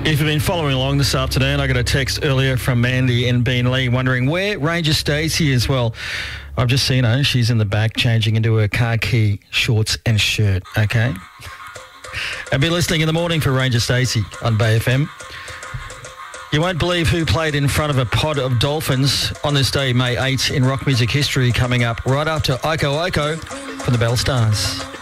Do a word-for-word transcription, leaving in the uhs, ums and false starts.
If you've been following along this afternoon, I got a text earlier from Mandy in Beenleigh wondering where Ranger Stacey is. Well, I've just seen her. She's in the back changing into her khaki shorts and shirt, okay? I'll be listening in the morning for Ranger Stacey on Bay F M. You won't believe who played in front of a pod of dolphins on this day, May eighth, in rock music history, coming up right after Iko Iko from the Bell Stars.